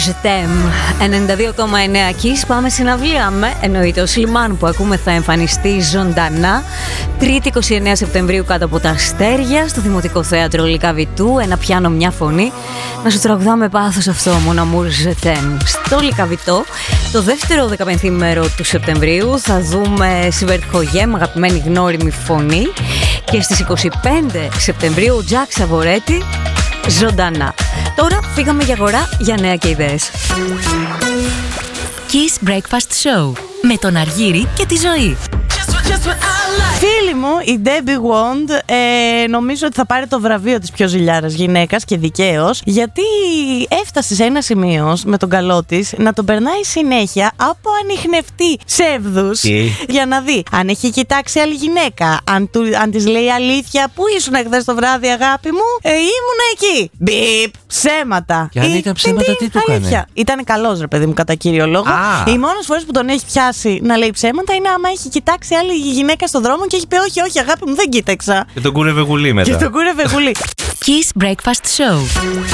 Je t'aime. 92,9 Kiss. Πάμε συναυλία με, εννοείται, ο Σλιμάν που ακούμε θα εμφανιστεί ζωντανά Τρίτη 29 Σεπτεμβρίου κάτω από τα αστέρια στο Δημοτικό Θέατρο Λυκαβητού. Ένα πιάνο, μια φωνή. Να σου τραγουδάμε πάθος αυτό, Mon amour je t'aime. Στο Λυκαβητό, το δεύτερο 15ήμερο του Σεπτεμβρίου θα δούμε Σιβέρτ Χογέ με αγαπημένη γνώριμη φωνή. Και στις 25 Σεπτεμβρίου ο Τζακ Σαβορέτη ζωντανά. Τώρα φύγαμε για αγορά για νέα και ιδέες. Kiss Breakfast Show με τον Αργύρη και τη Ζωή. Φίλη μου, η Debbie Wond, νομίζω ότι θα πάρει το βραβείο της πιο ζηλιάρας γυναίκας και δικαίως, γιατί έφτασε σε ένα σημείο με τον καλό της να τον περνάει συνέχεια από ανιχνευτή ψεύδους για να δει αν έχει κοιτάξει άλλη γυναίκα, αν της λέει αλήθεια. Πού ήσουν χθες το βράδυ, αγάπη μου? Ήμουνα εκεί. Μπιπ, ψέματα. Και αν ήταν ψέματα, τι του έκανε? Ήταν καλός, ρε παιδί μου, κατά κύριο λόγο. Οι μόνες φορές που τον έχει πιάσει να λέει ψέματα είναι άμα έχει κοιτάξει άλλη γυναίκα στον δρόμο και έχει πει όχι, όχι, αγάπη μου, δεν κοίταξα. Και τον κούρευε γουλή μετά. Και τον κούρευε γουλή. Kiss Breakfast Show.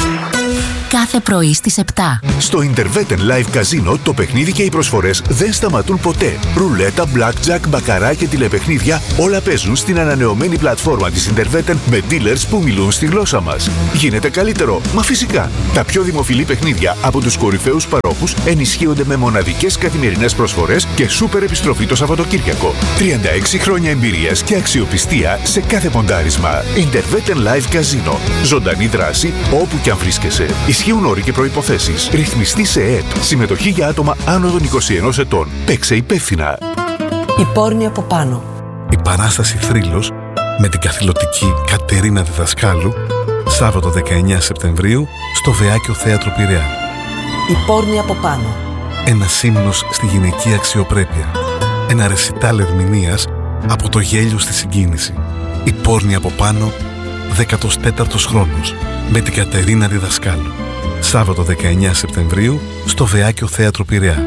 Κάθε πρωί στις 7. Στο Interveten Live Casino το παιχνίδι και οι προσφορές δεν σταματούν ποτέ. Ρουλέτα, blackjack, μπακαρά και τηλεπαιχνίδια όλα παίζουν στην ανανεωμένη πλατφόρμα της Interveten με dealers που μιλούν στη γλώσσα μας. Γίνεται καλύτερο, μα φυσικά. Τα πιο δημοφιλή παιχνίδια από τους κορυφαίους παρόχους ενισχύονται με μοναδικές καθημερινές προσφορές και σούπερ επιστροφή το Σαββατοκύριακο. 36 χρόνια εμπειρίας και αξιοπιστία σε κάθε ποντάρισμα. Interveten Live Casino. Ζωντανή δράση όπου και αν βρίσκεσαι. Ισχύουν όροι και προϋποθέσεις. Ρυθμιστή σε ΕΕΠ. Συμμετοχή για άτομα άνω των 21 ετών. Παίξε υπεύθυνα. Η πόρνη από πάνω. Η παράσταση Θρύλος με την καθηλωτική Κατερίνα Διδασκάλου Σάββατο 19 Σεπτεμβρίου στο Βεάκιο Θέατρο Πειραιά. Η πόρνη από πάνω. Ένας ύμνος στη γυναική αξιοπρέπεια. Ένα ρεσιτάλ ερμηνείας από το γέλιο στη συγκίνηση. Η πόρνη από πάνω, 14ος χρόνος, με την Κατερίνα Διδασκάλου. Σάββατο 19 Σεπτεμβρίου στο Βεάκιο Θέατρο Πειραιά.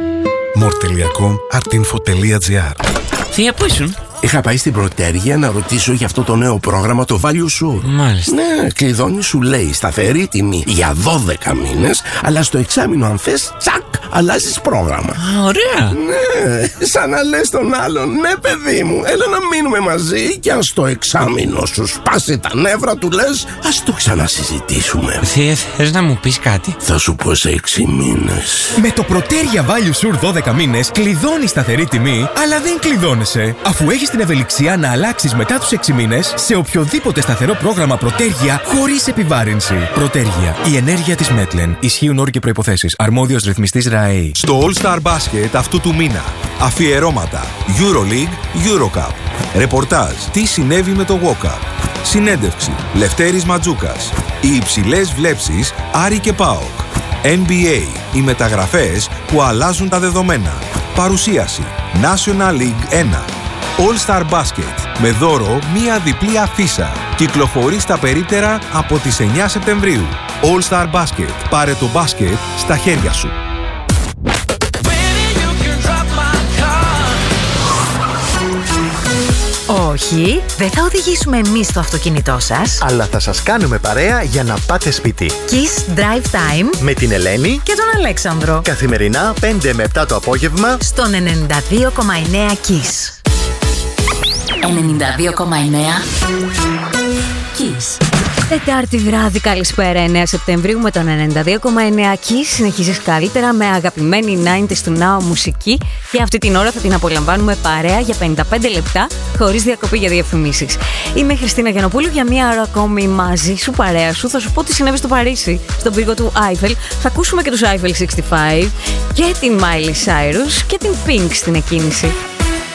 more.com.artinfo.gr. Θεία, πού ήσουν? Είχα πάει στην Πρωτέργεια να ρωτήσω για αυτό το νέο πρόγραμμα, το Value Sur. Μάλιστα. Ναι, κλειδώνει, σου λέει σταθερή τιμή για 12 μήνες, αλλά στο εξάμηνο αν θες, τσακ, αλλάζεις πρόγραμμα. Ωραία. Ναι, σαν να λες τον άλλον, ναι παιδί μου, έλα να μείνουμε μαζί και αν στο εξάμηνο σου σπάσει τα νεύρα του λες, ας το ξανασυζητήσουμε. Θεία, θες να μου πεις κάτι? Θα σου πω σε 6 μήνες. Με το Πρωτέργεια Value Sur 12 μήνες κλειδώνεις σταθερή τιμή, αλλά δεν κλειδώνεσαι, αφού έχεις την ευελιξία να αλλάξεις μετά τους 6 μήνες σε οποιοδήποτε σταθερό πρόγραμμα Πρωτέργεια χωρίς επιβάρυνση. Πρωτέργεια. Η ενέργεια της Μέτλεν. Ισχύουν όροι και προϋποθέσεις. Αρμόδιος ρυθμιστής ΡΑΕΗ. Στο All Star Basket αυτού του μήνα. Αφιερώματα. EuroLeague, EuroCup. Ρεπορτάζ. Τι συνέβη με το Walk-Up. Συνέντευξη. Λευτέρης Ματζούκας. Οι υψηλές βλέψεις Άρη και ΠΑΟΚ. NBA. Οι μεταγραφές που αλλάζουν τα δεδομένα. Παρουσίαση. National League 1. All Star Basket με δώρο μία διπλή αφίσα. Κυκλοφορεί στα περίπτερα από τις 9 Σεπτεμβρίου. All Star Basket. Πάρε το μπάσκετ στα χέρια σου. Όχι, δεν θα οδηγήσουμε εμείς το αυτοκίνητό σας, αλλά θα σας κάνουμε παρέα για να πάτε σπίτι. Kiss Drive Time με την Ελένη και τον Αλέξανδρο. Καθημερινά 5 με 7 το απόγευμα στον 92,9 Kiss. 92,9 Kiss. Τετάρτη βράδυ, καλησπέρα, 9 Σεπτεμβρίου με τον 92,9 Kiss. Συνεχίζεις καλύτερα με αγαπημένη 90's του Now μουσική και αυτή την ώρα θα την απολαμβάνουμε παρέα για 55 λεπτά χωρίς διακοπή για διαφημίσεις. Είμαι η Χριστίνα Γιαννοπούλου, για μία ώρα ακόμη μαζί σου, παρέα σου. Θα σου πω τι συνέβη στο Παρίσι, στον πύργο του Άιφελ. Θα ακούσουμε και τους Eiffel 65 και την Miley Cyrus και την Pink στην εκκίνηση.